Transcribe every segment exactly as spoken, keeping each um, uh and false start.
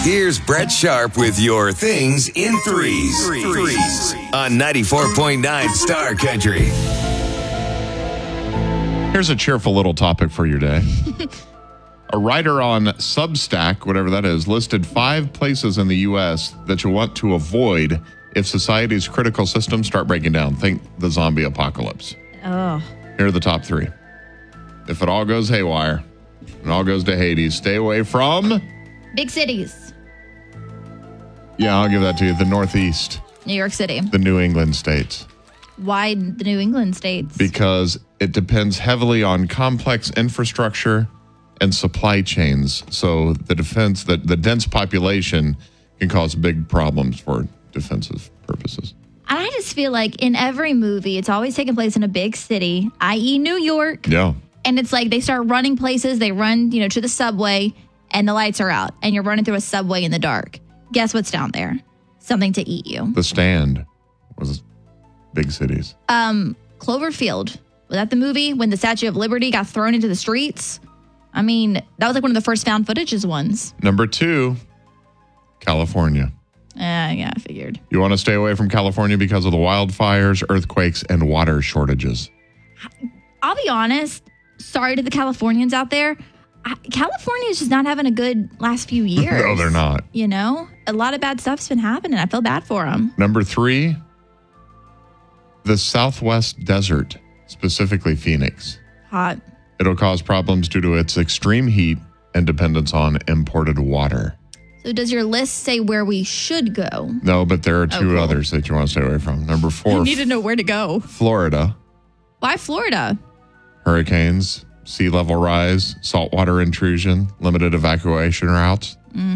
Here's Brett Sharp with your things in threes. Threes on ninety-four point nine Star Country. Here's a cheerful little topic for your day. A writer on Substack, whatever that is, listed five places in the U S that you want to avoid if society's critical systems start breaking down. Think the zombie apocalypse. Oh. Here are the top three. If it all goes haywire and all goes to Hades, stay away from... Big cities. Yeah, I'll give that to you. The Northeast. New York City. The New England states. Why the New England states? Because it depends heavily on complex infrastructure and supply chains. So the defense, the, the dense population can cause big problems for defensive purposes. And I just feel like in every movie, it's always taking place in a big city, that is. New York. Yeah. And it's like they start running places. They run, you know, to the subway and the lights are out and you're running through a subway in the dark. Guess what's down there? Something to eat you. The Stand was big cities. Um, Cloverfield. Was that the movie when the Statue of Liberty got thrown into the streets? I mean, that was like one of the first found footages ones. Number two, California. Uh, yeah, I figured. You want to stay away from California because of the wildfires, earthquakes, and water shortages. I'll be honest. Sorry to the Californians out there. I, California is just not having a good last few years. No, they're not. You know, a lot of bad stuff's been happening. I feel bad for them. Number three, the Southwest Desert, specifically Phoenix. Hot. It'll cause problems due to its extreme heat and dependence on imported water. So does your list say where we should go? No, but there are two oh, cool. others that you want to stay away from. Number four. I need to know where to go. Florida. Why Florida? Hurricanes, sea level rise, saltwater intrusion, limited evacuation routes. Mm.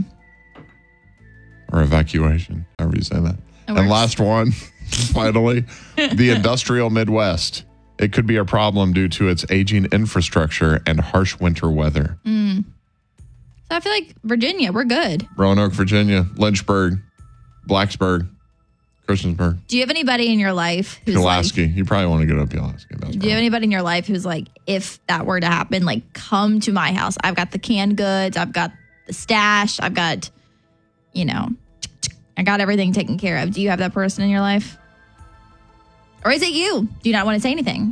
Or evacuation, however you say that. It and works. last one, finally, the industrial Midwest. It could be a problem due to its aging infrastructure and harsh winter weather. Mm. So I feel like Virginia, we're good. Roanoke, Virginia, Lynchburg, Blacksburg, Christiansburg. Do you have anybody in your life who's Pulaski. like... You probably want to get up Pulaski. That's do probably. you have anybody in your life who's like, if that were to happen, like, come to my house. I've got the canned goods. I've got the stash. I've got, you know, I got everything taken care of. Do you have that person in your life? Or is it you? Do you not want to say anything?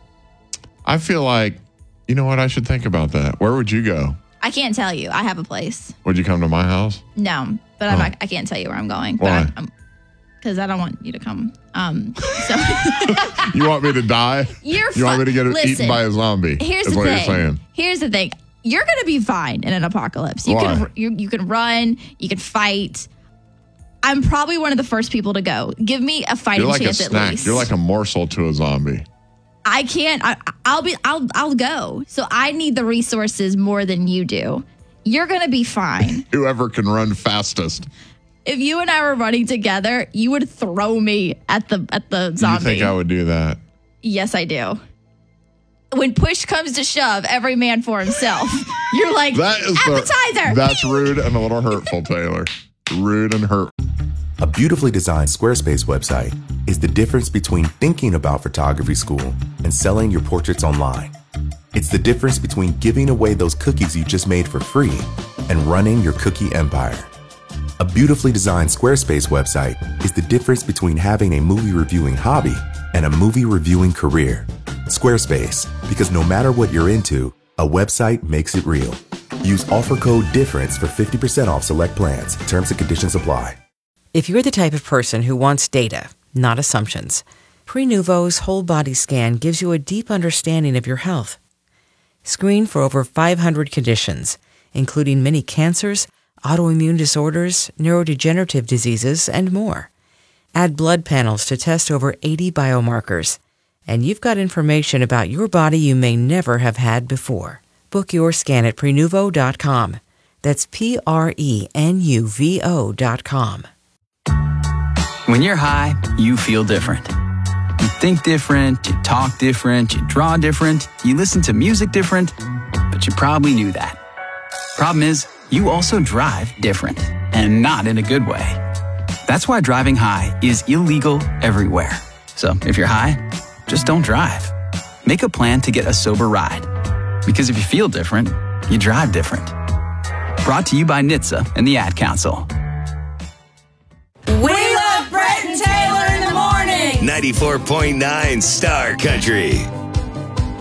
I feel like, you know what? I should think about that. Where would you go? I can't tell you. I have a place. Would you come to my house? No, but I'm Oh. not, I can't tell you where I'm going. Why? But I'm, because I don't want you to come. Um, so You want me to die? You're You want me to get Listen, eaten by a zombie? Here's is the what thing. you're saying. Here's the thing. You're going to be fine in an apocalypse. You Why? can you, you can run. You can fight. I'm probably one of the first people to go. Give me a fighting You're like a chance at snack. least. You're like a morsel to a zombie. I can't. I, I'll be. I'll. I'll go. So I need the resources more than you do. You're going to be fine. Whoever can run fastest. If you and I were running together, you would throw me at the at the zombie. You think I would do that? Yes, I do. When push comes to shove, every man for himself. You're like, That is appetizer. The, that's rude and a little hurtful, Taylor. Rude and hurtful. A beautifully designed Squarespace website is the difference between thinking about photography school and selling your portraits online. It's the difference between giving away those cookies you just made for free and running your cookie empire. A beautifully designed Squarespace website is the difference between having a movie reviewing hobby and a movie reviewing career. Squarespace, because no matter what you're into, a website makes it real. Use offer code DIFFERENCE for fifty percent off select plans. Terms and conditions apply. If you're the type of person who wants data, not assumptions, Prenuvo's whole body scan gives you a deep understanding of your health. Screen for over five hundred conditions, including many cancers, autoimmune disorders, neurodegenerative diseases, and more. Add blood panels to test over eighty biomarkers, and you've got information about your body you may never have had before. Book your scan at Prenuvo dot com. That's P R E N U V O dot com. When you're high, you feel different. You think different, you talk different, you draw different, you listen to music different, but you probably knew that. Problem is, you also drive different, and not in a good way. That's why driving high is illegal everywhere. So if you're high, just don't drive. Make a plan to get a sober ride. Because if you feel different, you drive different. Brought to you by N H T S A and the Ad Council. We love Brett and Taylor in the morning. ninety-four point nine Star Country.